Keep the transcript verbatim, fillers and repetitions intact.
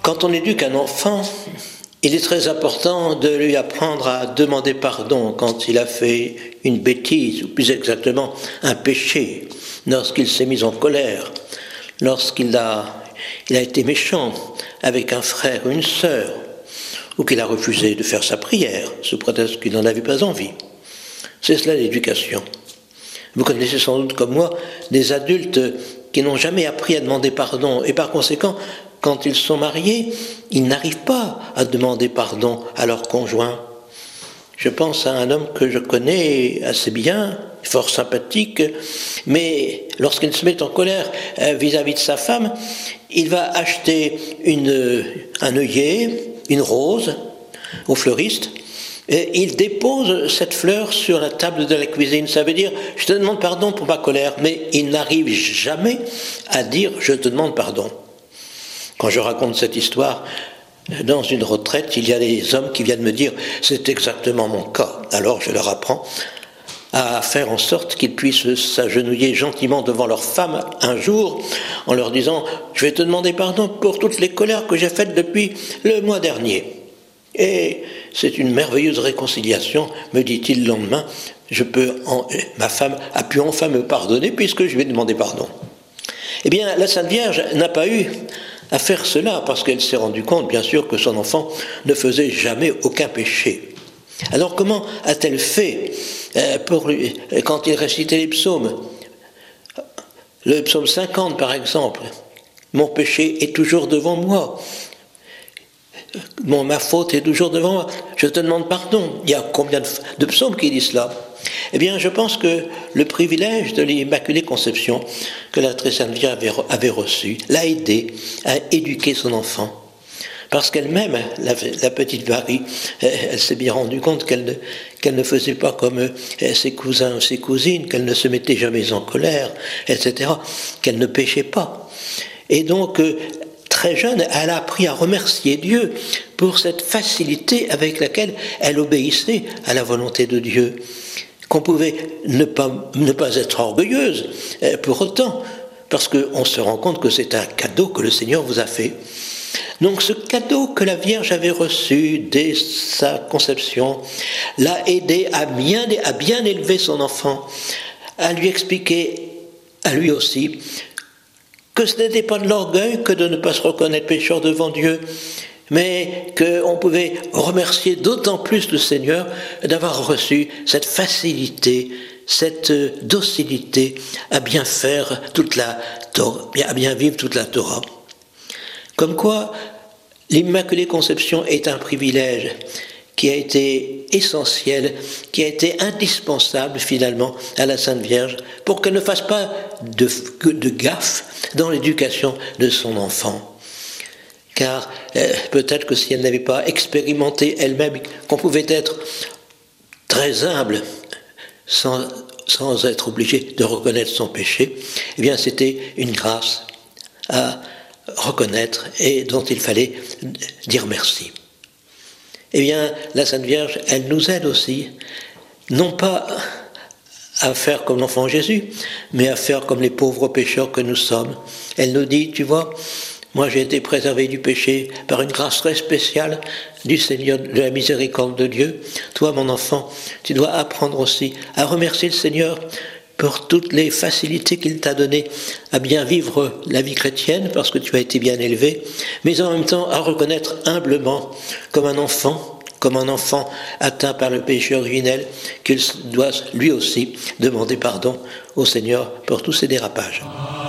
Quand on éduque un enfant, il est très important de lui apprendre à demander pardon quand il a fait une bêtise, ou plus exactement un péché, lorsqu'il s'est mis en colère, lorsqu'il a, il a été méchant avec un frère ou une sœur, ou qu'il a refusé de faire sa prière, sous prétexte qu'il n'en avait pas envie. C'est cela l'éducation. Vous connaissez sans doute comme moi des adultes qui n'ont jamais appris à demander pardon, et par conséquent, quand ils sont mariés, ils n'arrivent pas à demander pardon à leur conjoint. Je pense à un homme que je connais assez bien, fort sympathique, mais lorsqu'il se met en colère vis-à-vis de sa femme, il va acheter une, un œillet, une rose au fleuriste, et il dépose cette fleur sur la table de la cuisine. Ça veut dire, je te demande pardon pour ma colère, mais il n'arrive jamais à dire, je te demande pardon. Quand je raconte cette histoire, dans une retraite, il y a des hommes qui viennent me dire « c'est exactement mon cas ». Alors je leur apprends à faire en sorte qu'ils puissent s'agenouiller gentiment devant leur femme un jour en leur disant « je vais te demander pardon pour toutes les colères que j'ai faites depuis le mois dernier ». Et c'est une merveilleuse réconciliation, me dit-il le lendemain. Je peux en... Ma femme a pu enfin me pardonner puisque je lui ai demandé pardon. Eh bien, la Sainte Vierge n'a pas eu à faire cela, parce qu'elle s'est rendue compte, bien sûr, que son enfant ne faisait jamais aucun péché. Alors comment a-t-elle fait euh, pour lui, quand il récitait les psaumes? Le psaume cinquante, par exemple. « Mon péché est toujours devant moi. Bon, ma faute est toujours devant moi. Je te demande pardon. » Il y a combien de, de psaumes qui disent cela? Eh bien, je pense que le privilège de l'Immaculée Conception que la Très Sainte Vierge avait, avait reçu l'a aidé à éduquer son enfant. Parce qu'elle-même, la, la petite Marie, elle s'est bien rendue compte qu'elle ne, qu'elle ne faisait pas comme ses cousins ou ses cousines, qu'elle ne se mettait jamais en colère, et cetera, qu'elle ne péchait pas. Et donc, très jeune, elle a appris à remercier Dieu pour cette facilité avec laquelle elle obéissait à la volonté de Dieu. Qu'on pouvait ne pas, ne pas être orgueilleuse pour autant, parce qu'on se rend compte que c'est un cadeau que le Seigneur vous a fait. Donc ce cadeau que la Vierge avait reçu dès sa conception l'a aidé à bien, à bien élever son enfant, à lui expliquer, à lui aussi, que ce n'était pas de l'orgueil que de ne pas se reconnaître pécheur devant Dieu, mais qu'on pouvait remercier d'autant plus le Seigneur d'avoir reçu cette facilité, cette docilité à bien faire toute la Torah, à bien vivre toute la Torah. Comme quoi, l'Immaculée Conception est un privilège qui a été essentiel, qui a été indispensable finalement à la Sainte Vierge pour qu'elle ne fasse pas de, de gaffe dans l'éducation de son enfant. Car euh, peut-être que si elle n'avait pas expérimenté elle-même qu'on pouvait être très humble sans, sans être obligé de reconnaître son péché, eh bien c'était une grâce à reconnaître et dont il fallait dire merci. Eh bien, la Sainte Vierge, elle nous aide aussi, non pas à faire comme l'enfant Jésus, mais à faire comme les pauvres pécheurs que nous sommes. Elle nous dit, tu vois, moi j'ai été préservé du péché par une grâce très spéciale du Seigneur, de la miséricorde de Dieu. Toi, mon enfant, tu dois apprendre aussi à remercier le Seigneur pour toutes les facilités qu'il t'a données à bien vivre la vie chrétienne, parce que tu as été bien élevé, mais en même temps à reconnaître humblement, comme un enfant, comme un enfant atteint par le péché originel, qu'il doit lui aussi demander pardon au Seigneur pour tous ses dérapages.